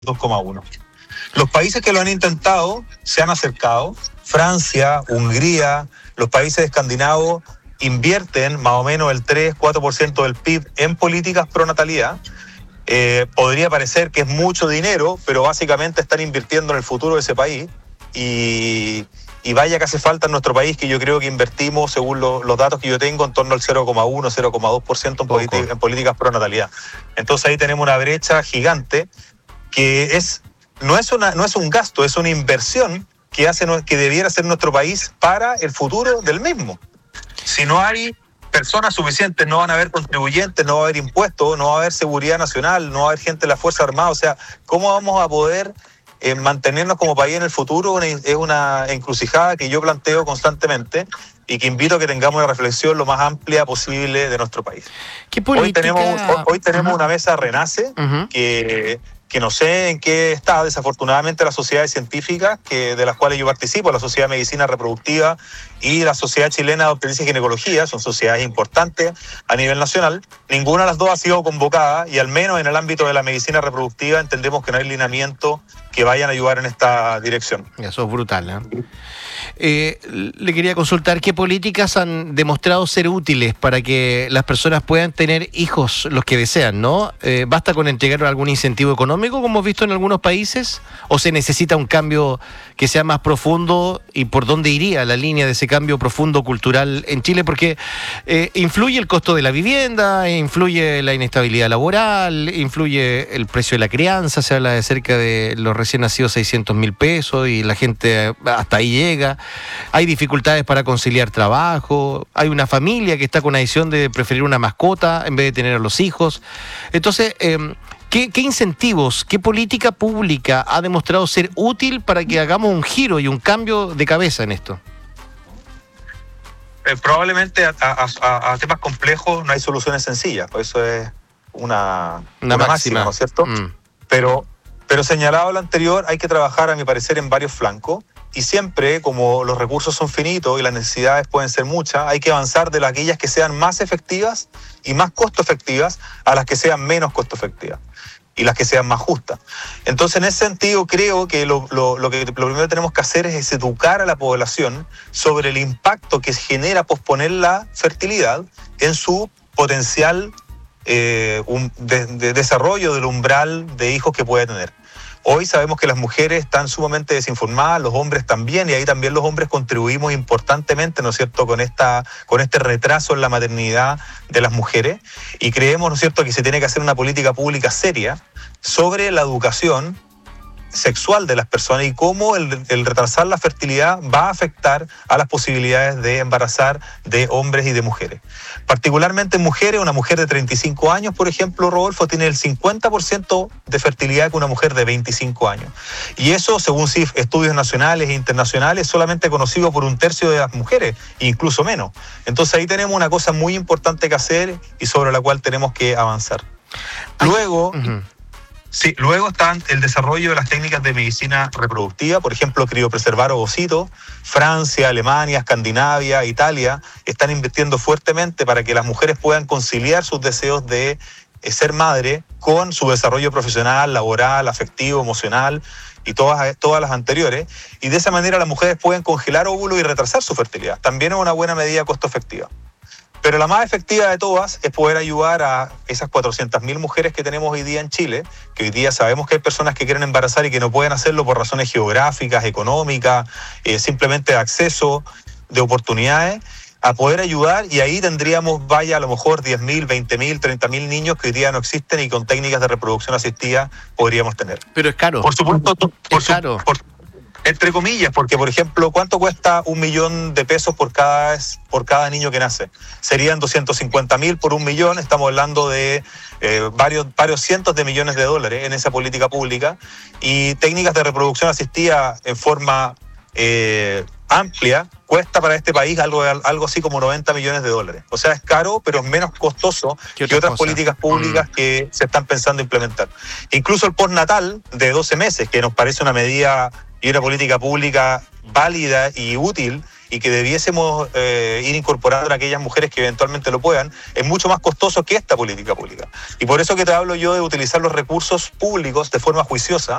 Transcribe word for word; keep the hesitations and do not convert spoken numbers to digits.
dos coma uno. Los países que lo han intentado se han acercado. Francia, Hungría, los países escandinavos invierten más o menos el tres, cuatro por ciento del P I B en políticas pro natalidad. Eh, podría parecer que es mucho dinero, pero básicamente están invirtiendo en el futuro de ese país. Y, y vaya que hace falta en nuestro país, que yo creo que invertimos, según lo, los datos que yo tengo, en torno al cero coma uno, cero coma dos por ciento en, politi- en políticas pro natalidad. Entonces ahí tenemos una brecha gigante que es no es una no es un gasto, es una inversión que hace que debiera ser nuestro país para el futuro del mismo. Si no hay personas suficientes, no van a haber contribuyentes, no va a haber impuestos, no va a haber seguridad nacional, no va a haber gente de la Fuerza Armada. O sea, ¿cómo vamos a poder eh, mantenernos como país en el futuro? Una, es una encrucijada que yo planteo constantemente y que invito a que tengamos una reflexión lo más amplia posible de nuestro país. ¿Qué política? Hoy tenemos, hoy, hoy tenemos uh-huh. una mesa Renace uh-huh. que... que no sé en qué está, desafortunadamente, las sociedades científicas que, de las cuales yo participo, la Sociedad de Medicina Reproductiva y la Sociedad Chilena de Obstetricia y Ginecología, son sociedades importantes a nivel nacional. Ninguna de las dos ha sido convocada y al menos en el ámbito de la medicina reproductiva entendemos que no hay lineamientos que vayan a ayudar en esta dirección. Eso es brutal, ¿eh? Eh, le quería consultar qué políticas han demostrado ser útiles para que las personas puedan tener hijos, los que desean, ¿no? Eh, ¿Basta con entregar algún incentivo económico, como hemos visto en algunos países? ¿O se necesita un cambio que sea más profundo? ¿Y por dónde iría la línea de ese cambio profundo cultural en Chile? Porque eh, influye el costo de la vivienda, influye la inestabilidad laboral, influye el precio de la crianza, se habla de cerca de los recién nacidos seiscientos mil pesos y la gente hasta ahí llega. Hay dificultades para conciliar trabajo, hay una familia que está con la decisión de preferir una mascota en vez de tener a los hijos. Entonces, eh, ¿qué, qué incentivos, qué política pública ha demostrado ser útil para que hagamos un giro y un cambio de cabeza en esto? Eh, probablemente a, a, a, a temas complejos no hay soluciones sencillas, pues eso es una, una, una máxima, máxima, ¿no es cierto? Mm. Pero, pero señalado lo anterior, hay que trabajar, a mi parecer, en varios flancos. Y siempre, como los recursos son finitos y las necesidades pueden ser muchas, hay que avanzar de las aquellas que sean más efectivas y más costo efectivas a las que sean menos costo efectivas y las que sean más justas. Entonces, en ese sentido, creo que lo, lo, lo que lo primero que tenemos que hacer es educar a la población sobre el impacto que genera posponer la fertilidad en su potencial eh, un, de, de desarrollo del umbral de hijos que puede tener. Hoy sabemos que las mujeres están sumamente desinformadas, los hombres también, y ahí también los hombres contribuimos importantemente, ¿no es cierto?, con esta, con este retraso en la maternidad de las mujeres, y creemos, ¿no es cierto?, que se tiene que hacer una política pública seria sobre la educación sexual de las personas y cómo el, el retrasar la fertilidad va a afectar a las posibilidades de embarazar de hombres y de mujeres. Particularmente en mujeres, una mujer de treinta y cinco años, por ejemplo, Rodolfo, tiene el cincuenta por ciento de fertilidad que una mujer de veinticinco años. Y eso, según estudios nacionales e internacionales, solamente conocido por un tercio de las mujeres, incluso menos. Entonces ahí tenemos una cosa muy importante que hacer y sobre la cual tenemos que avanzar. Luego... Uh-huh. Sí, luego está el desarrollo de las técnicas de medicina reproductiva, por ejemplo, criopreservar ovocitos. Francia, Alemania, Escandinavia, Italia están invirtiendo fuertemente para que las mujeres puedan conciliar sus deseos de eh, ser madre con su desarrollo profesional, laboral, afectivo, emocional y todas, todas las anteriores. Y de esa manera las mujeres pueden congelar óvulos y retrasar su fertilidad. También es una buena medida costo efectiva. Pero la más efectiva de todas es poder ayudar a esas cuatrocientas mil mujeres que tenemos hoy día en Chile, que hoy día sabemos que hay personas que quieren embarazar y que no pueden hacerlo por razones geográficas, económicas, eh, simplemente de acceso, de oportunidades, a poder ayudar, y ahí tendríamos, vaya, a lo mejor diez mil, veinte mil, treinta mil niños que hoy día no existen y con técnicas de reproducción asistida podríamos tener. Pero es caro. Por supuesto, por es su, caro. Por, entre comillas, porque, por ejemplo, ¿cuánto cuesta un millón de pesos por cada, por cada niño que nace? Serían doscientos cincuenta mil por un millón, estamos hablando de eh, varios, varios cientos de millones de dólares en esa política pública, y técnicas de reproducción asistida en forma eh, amplia cuesta para este país algo, algo así como noventa millones de dólares. O sea, es caro, pero es menos costoso que otras cosa? políticas públicas mm. que se están pensando implementar. Incluso el postnatal de doce meses, que nos parece una medida y una política pública válida y útil, y que debiésemos eh, ir incorporando a aquellas mujeres que eventualmente lo puedan, es mucho más costoso que esta política pública. Y por eso que te hablo yo de utilizar los recursos públicos de forma juiciosa,